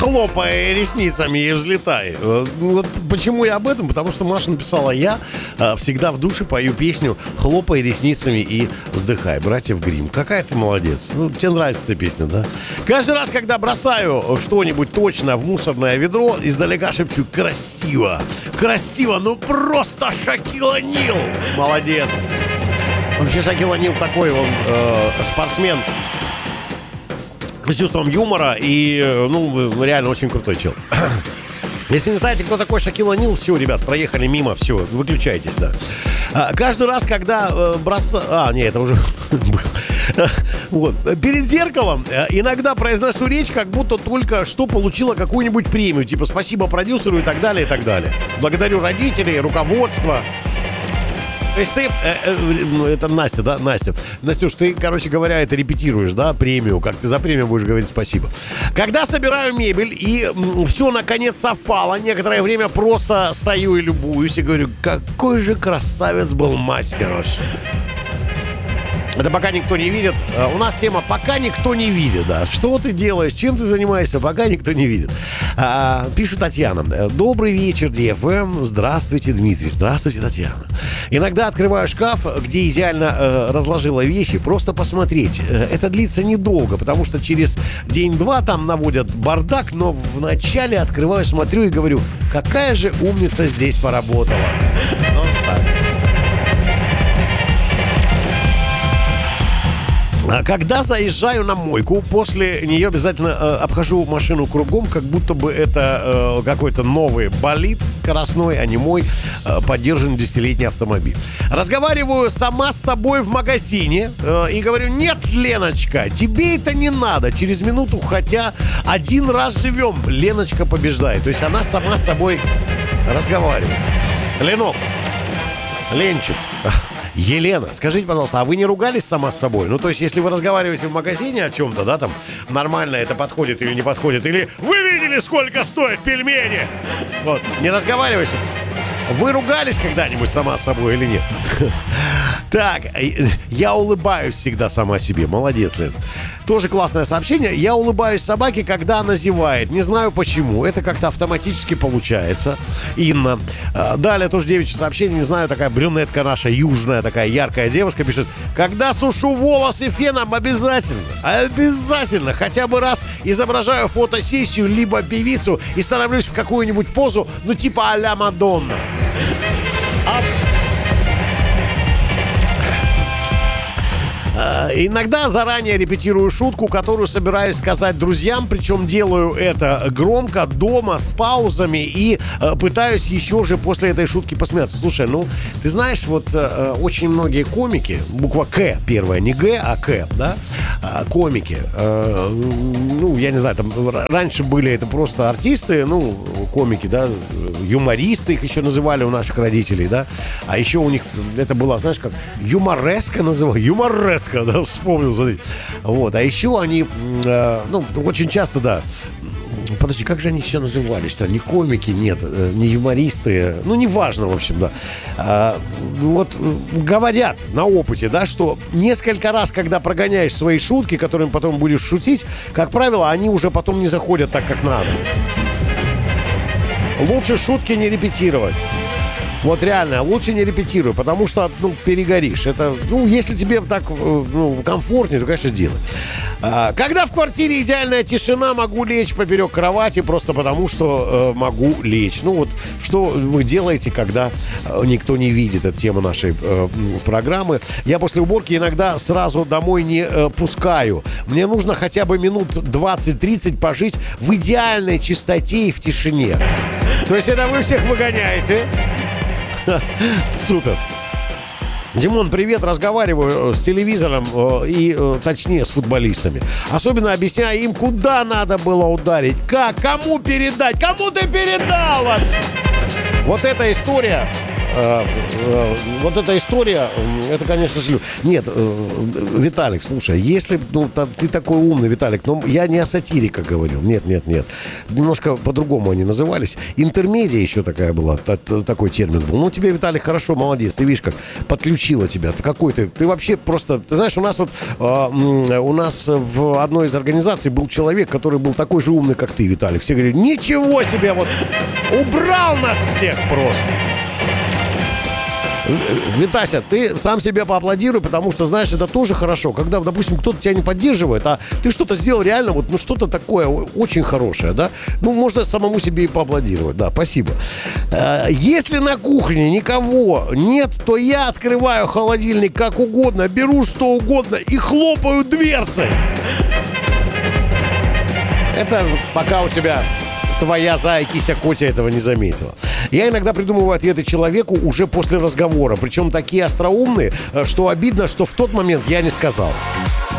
хлопая ресницами и взлетая. Вот почему я об этом? Потому что Маша написала: я всегда в душе пою песню «Хлопай ресницами и вздыхай». Братьев Гримм. Какая ты молодец. Ну, тебе нравится эта песня, да? Каждый раз, когда бросаю что-нибудь точно в мусорное ведро, издалека шепчу: красиво. Красиво, ну просто Шакил О'Нил. Молодец. Вообще Шакил О'Нил такой, он спортсмен с чувством юмора и, ну, реально очень крутой чел. Если не знаете, кто такой Шакил О'Нил, все, ребят, проехали мимо, все, выключайтесь, да. Каждый раз, когда бросаю... не, это уже было. Вот. Перед зеркалом иногда произношу речь, как будто только что получила какую-нибудь премию. Типа спасибо продюсеру и так далее, и так далее. Благодарю родителей, руководство. То есть ты, это Настя, да, Настя. Настюш, ты, короче говоря, это репетируешь, да, премию. Как ты за премию будешь говорить спасибо. Когда собираю мебель и все наконец совпало, некоторое время просто стою и любуюсь и говорю: какой же красавец был Мастерош. Это пока никто не видит. У нас тема «Пока никто не видит». Да. Что ты делаешь, чем ты занимаешься, пока никто не видит. Пишет Татьяна. Добрый вечер, ДФМ. Здравствуйте, Дмитрий. Здравствуйте, Татьяна. Иногда открываю шкаф, где идеально разложила вещи, просто посмотреть. Это длится недолго, потому что через день-два там наводят бардак, но вначале открываю, смотрю и говорю: какая же умница здесь поработала. Ну, так. Когда заезжаю на мойку, после нее обязательно обхожу машину кругом, как будто бы это какой-то новый болид скоростной, а не мой подержанный десятилетний автомобиль. Разговариваю сама с собой в магазине и говорю: нет, Леночка, тебе это не надо. Через минуту, хотя один раз живем, Леночка побеждает. То есть она сама с собой разговаривает. Ленок, Ленчик, Елена, скажите, пожалуйста, а вы не ругались сама с собой? Ну, то есть, если вы разговариваете в магазине о чем-то, да, там, нормально это подходит или не подходит, или вы видели, сколько стоят пельмени? Вот, не разговаривайте. Вы ругались когда-нибудь сама с собой или нет? Так, я улыбаюсь всегда сама себе. Молодец, Лен. Тоже классное сообщение. Я улыбаюсь собаке, когда она зевает. Не знаю почему. Это как-то автоматически получается. Инна. Далее тоже девичье сообщение. Не знаю, такая брюнетка наша, южная, такая яркая девушка пишет: когда сушу волосы феном, обязательно. Обязательно. Хотя бы раз изображаю фотосессию, либо певицу и становлюсь в какую-нибудь позу, ну типа а-ля Мадонна. Иногда заранее репетирую шутку, которую собираюсь сказать друзьям, причем делаю это громко, дома, с паузами и пытаюсь еще же после этой шутки посмеяться. Слушай, ну, ты знаешь, вот очень многие комики, буква К первая, не Г, а К, да, комики, ну, я не знаю, там раньше были это просто артисты, ну, комики, да, юмористы их еще называли у наших родителей, да, а еще у них это было, знаешь, как юмореска называли, юмореска, да, вспомнил, смотри. Вот, а еще они, ну, очень часто, да. Подожди, как же они еще назывались-то? Не комики, нет, не юмористы. Ну, неважно, в общем, да. Вот говорят на опыте, да, что несколько раз, когда прогоняешь свои шутки, которыми потом будешь шутить, как правило, они уже потом не заходят так, как надо. Лучше шутки не репетировать. Вот реально, лучше не репетируй, потому что, ну, перегоришь. Это, ну, если тебе так, ну, комфортнее, то, конечно, сделай. Когда в квартире идеальная тишина, могу лечь поперек кровати просто потому, что могу лечь. Ну, вот, что вы делаете, когда никто не видит? Это тема нашей программы. Я после уборки иногда сразу домой не пускаю. Мне нужно хотя бы минут 20-30 пожить в идеальной чистоте и в тишине. То есть это вы всех выгоняете? Супер. Димон, привет, разговариваю с телевизором и, точнее, с футболистами. Особенно объясняю им, куда надо было ударить, как, кому передать, кому ты передал. Вот эта история вот эта история, это, конечно же... Нет, Виталик, слушай, если ты такой умный, Виталик, но я не о сатире, как говорил. Нет. Немножко по-другому они назывались. Интермедия еще такая была, такой термин был. Ну, тебе, Виталик, хорошо, молодец. Ты видишь, как подключила тебя. Ты вообще просто... Ты знаешь, у нас в одной из организаций был человек, который был такой же умный, как ты, Виталик. Все говорили, ничего себе, вот убрал нас всех просто. Витася, ты сам себе поаплодируй, потому что, знаешь, это тоже хорошо. Когда, допустим, кто-то тебя не поддерживает, а ты что-то сделал реально, вот, ну, что-то такое очень хорошее, да? Ну, можно самому себе и поаплодировать. Да, спасибо. Если на кухне никого нет, то я открываю холодильник как угодно, беру что угодно и хлопаю дверцей. Это пока у тебя... Твоя зая кися-котя этого не заметила. Я иногда придумываю ответы человеку уже после разговора. Причем такие остроумные, что обидно, что в тот момент я не сказал.